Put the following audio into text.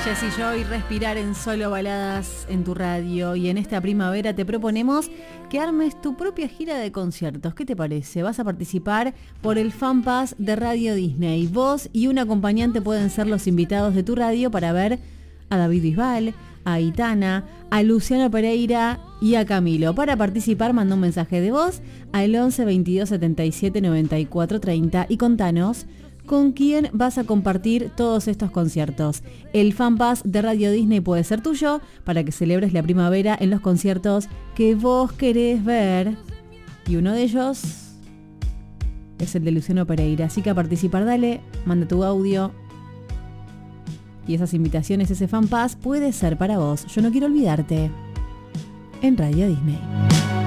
Jessy Joy, respirar en solo baladas en tu radio. Y en esta primavera te proponemos que armes tu propia gira de conciertos. ¿Qué te parece? Vas a participar por el Fan Pass de Radio Disney. Vos y un acompañante pueden ser los invitados de tu radio para ver a David Bisbal, a Aitana, a Luciano Pereira y a Camilo. Para participar, manda un mensaje de voz al 11 22 77 94 30 y contanos con quién vas a compartir todos estos conciertos. El Fan Pass de Radio Disney puede ser tuyo para que celebres la primavera en los conciertos que vos querés ver. Y uno de ellos es el de Luciano Pereira. Así que a participar, dale, manda tu audio. Y esas invitaciones, ese Fan Pass puede ser para vos. Yo no quiero olvidarte. En Radio Disney.